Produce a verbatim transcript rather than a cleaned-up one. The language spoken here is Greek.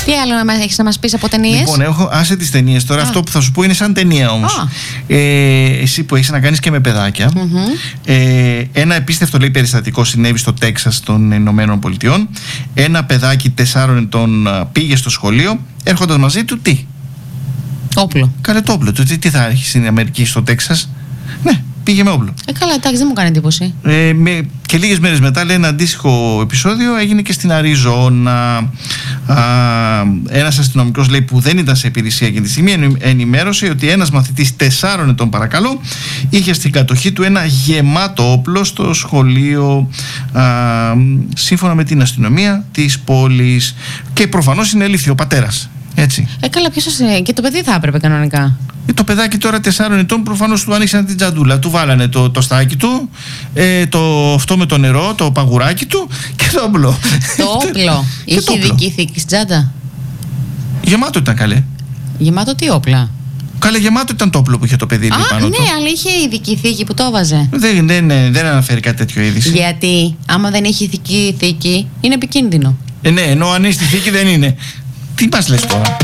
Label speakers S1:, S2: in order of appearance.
S1: Τι άλλο έχεις να μας πεις από ταινίες?
S2: Λοιπόν, έχω, άσε τις ταινίες τώρα.
S1: Α.
S2: Αυτό που θα σου πω είναι σαν ταινία όμως. Ε, εσύ που έχεις να κάνεις και με παιδάκια.
S1: Mm-hmm.
S2: Ε, ένα επίστευτο λέει περιστατικό συνέβη στο Τέξας των Ηνωμένων Πολιτειών. Ένα παιδάκι τεσσάρων ετών πήγε στο σχολείο, έρχοντας μαζί του τι?
S1: Όπλο.
S2: Καλέ το όπλο του. Τι, τι θα έχει στην Αμερική, στο Τέξας? Ναι, πήγε με όπλο.
S1: Ε, καλά, εντάξει, δεν μου κάνει εντύπωση.
S2: Ε, με, και λίγες μέρες μετά, λέει, ένα αντίστοιχο επεισόδιο έγινε και στην Αριζόνα. Α, ένας αστυνομικός, λέει, που δεν ήταν σε υπηρεσία εκείνη τη στιγμή, ενημέρωσε ότι ένας μαθητής τεσσάρων ετών, παρακαλώ, είχε στην κατοχή του ένα γεμάτο όπλο στο σχολείο, α, σύμφωνα με την αστυνομία της πόλης. Και προφανώς συνελήφθη ο πατέρας. Έτσι.
S1: Ε, καλά, ποιος είναι. Και το παιδί θα έπρεπε κανονικά.
S2: Ε, το παιδάκι τώρα τεσσάρων ετών προφανώς του άνοιξαν την τζαντούλα. Του βάλανε το, το στάκι του, ε, το, αυτό με το νερό, το παγουράκι του και το όπλο.
S1: Το όπλο. Είχε ειδική θήκη στην τσάντα?
S2: Γεμάτο ήταν, καλέ.
S1: Γεμάτο τι όπλα?
S2: Καλέ, γεμάτο ήταν το όπλο που είχε το παιδί.
S1: Α,
S2: πάνω
S1: ναι,
S2: του.
S1: αλλά είχε ειδική θήκη που το έβαζε.
S2: Δεν, δεν, δεν, δεν αναφέρει κάτι τέτοιο είδηση.
S1: Γιατί άμα δεν έχει ειδική θήκη είναι επικίνδυνο.
S2: Ε, ναι, ενώ αν είναι στη θήκη δεν είναι. Τι μας λες τώρα?